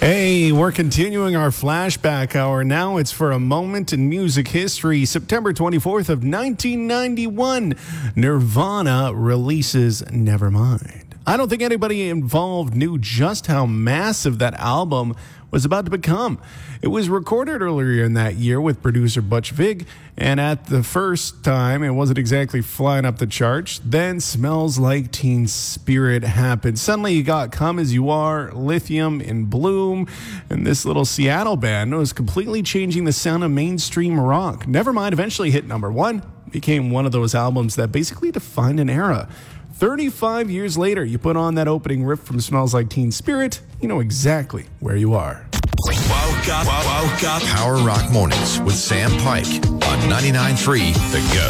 Hey, we're continuing our flashback hour. Now it's for a moment in music history. September 24th of 1991, Nirvana releases Nevermind. I don't think anybody involved knew just how massive that album was about to become. It was recorded earlier in that year with producer Butch Vig, and at the first time, it wasn't exactly flying up the charts. Then Smells Like Teen Spirit happened. Suddenly you got Come As You Are, Lithium, In Bloom, and this little Seattle band was completely changing the sound of mainstream rock. Nevermind eventually hit number one, became one of those albums that basically defined an era. 35 years later, you put on that opening riff from Smells Like Teen Spirit, you know exactly where you are. Woke up. Power Rock Mornings with Sam Pike on 99.3 The Go.